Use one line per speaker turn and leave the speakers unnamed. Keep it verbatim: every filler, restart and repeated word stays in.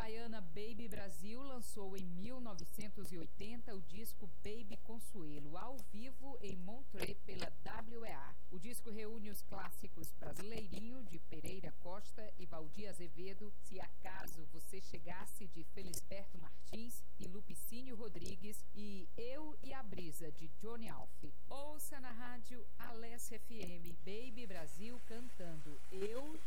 baiana Baby Brasil lançou em mil novecentos e oitenta o disco Baby Consuelo, ao vivo em Montreux pela W E A. O disco reúne os clássicos Brasileirinho, de Pereira Costa e Valdir Azevedo, Se Acaso Você Chegasse, de Felisberto Martins e Lupicínio Rodrigues, e Eu e a Brisa, de Johnny Alf. Ouça na rádio Alessa F M, Baby Brasil cantando Eu